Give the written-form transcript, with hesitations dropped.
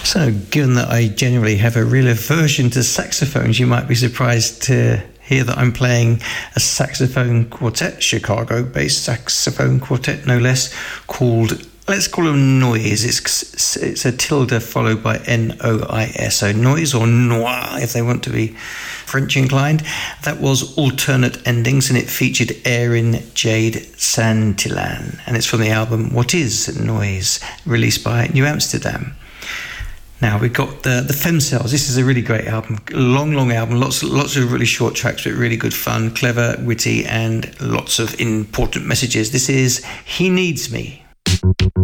So, given that I generally have a real aversion to saxophones, you might be surprised to hear that I'm playing a saxophone quartet, Chicago-based saxophone quartet, no less, called, let's call them Noise. It's a tilde followed by N-O-I-S, so Noise or Noir, if they want to be French inclined. That was Alternate Endings, and it featured Erin Jade Santillan, and it's from the album What Is Noise, released by New Amsterdam. Now we've got the Femcells. This is a really great album, long album, lots of really short tracks, but really good fun, clever, witty, and lots of important messages. This is He Needs Me.